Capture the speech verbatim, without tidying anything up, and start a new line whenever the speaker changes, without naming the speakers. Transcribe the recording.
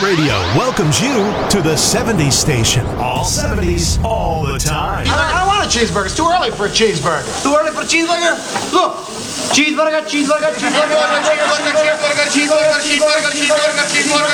Radio welcomes you to the seventies station. All seventies, all the time.
I, I want a cheeseburger. It's too early for a cheeseburger. Too early for a cheeseburger? Look. Cheeseburger, cheeseburger, cheeseburger, cheeseburger, cheeseburger, cheeseburger, cheeseburger, cheeseburger, cheeseburger, cheeseburger.